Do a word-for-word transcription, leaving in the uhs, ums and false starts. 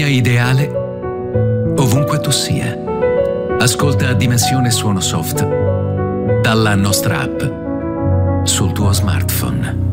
compagnia ideale ovunque tu sia. Ascolta Dimensione Suono Soft dalla nostra app sul tuo smartphone.